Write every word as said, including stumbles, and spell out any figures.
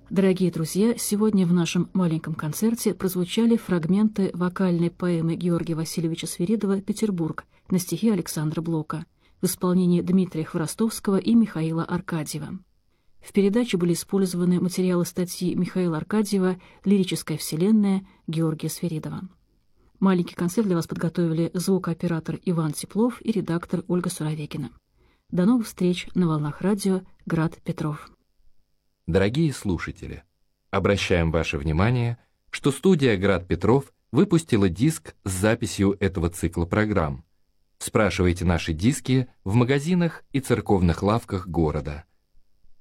Дорогие друзья, сегодня в нашем маленьком концерте прозвучали фрагменты вокальной поэмы Георгия Васильевича Свиридова «Петербург» на стихи Александра Блока в исполнении Дмитрия Хворостовского и Михаила Аркадьева. В передаче были использованы материалы статьи Михаила Аркадьева «Лирическая вселенная» Георгия Свиридова. Маленький концерт для вас подготовили звукооператор Иван Теплов и редактор Ольга Суровекина. До новых встреч на волнах радио «Град Петров». Дорогие слушатели, обращаем ваше внимание, что студия «Град Петров» выпустила диск с записью этого цикла программ. Спрашивайте наши диски в магазинах и церковных лавках города.